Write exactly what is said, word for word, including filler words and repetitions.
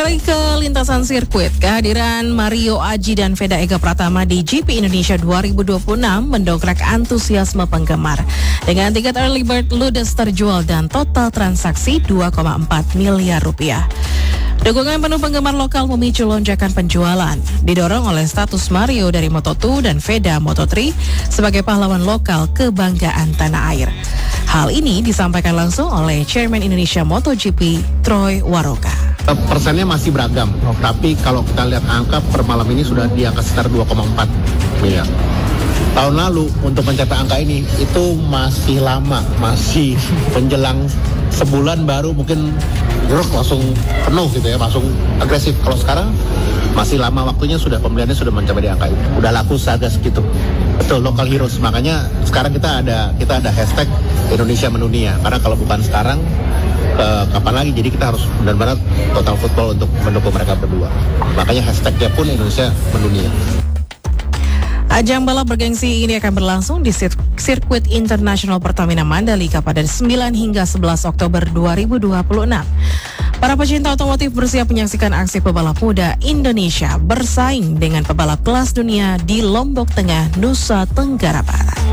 Beralih ke lintasan sirkuit, kehadiran Mario Aji dan Veda Ega Pratama di G P Indonesia dua ribu dua puluh enam mendongkrak antusiasme penggemar. Dengan tiket early bird ludes terjual dan total transaksi dua koma empat miliar rupiah. Dukungan penuh penggemar lokal memicu lonjakan penjualan, didorong oleh status Mario dari Moto dua dan Veda Moto tiga sebagai pahlawan lokal kebanggaan tanah air. Hal ini disampaikan langsung oleh Chairman Indonesia MotoGP, Troy Waroka. Persennya masih beragam, tapi kalau kita lihat angka per malam ini sudah di angka sekitar dua koma empat miliar. Tahun lalu untuk mencapai angka ini itu masih lama, masih menjelang sebulan baru mungkin grok langsung penuh gitu ya, langsung agresif. Kalau sekarang masih lama waktunya, sudah pembeliannya sudah mencapai di angka itu. Udah laku seharga segitu. Betul, local heroes. Makanya sekarang kita ada kita ada hashtag Indonesia Mendunia. Karena kalau bukan sekarang, ke kapan lagi? Jadi kita harus benar-benar total football untuk mendukung mereka berdua. Makanya hashtagnya pun Indonesia Mendunia. Ajang balap bergengsi ini akan berlangsung di sir- sirkuit internasional Pertamina Mandalika pada sembilan hingga sebelas Oktober dua ribu dua puluh enam. Para pecinta otomotif bersiap menyaksikan aksi pebalap muda Indonesia bersaing dengan pebalap kelas dunia di Lombok Tengah, Nusa Tenggara Barat.